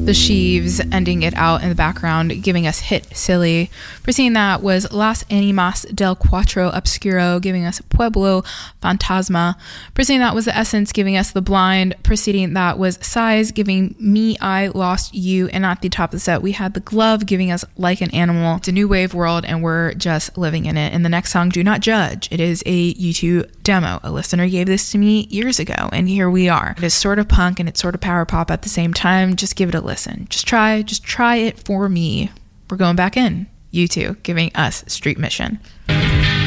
The Sheaves ending it out in the background, giving us Hit Silly. Preceding that was Las Animas del Cuatro Obscuro, giving us Pueblo Fantasma. Preceding that was The Essence, giving us The Blind. Preceding that was Size, giving Me, I Lost You. And at the top of the set, we had The Glove, giving us Like an Animal. It's a new wave world, and we're just living in it. And the next song, Do Not Judge. It is a YouTube demo. A listener gave this to me years ago, and here we are. It is sort of punk and it's sort of power pop at the same time. Just give it a listen. Just try it for me. We're going back in. U2 giving us Street Mission.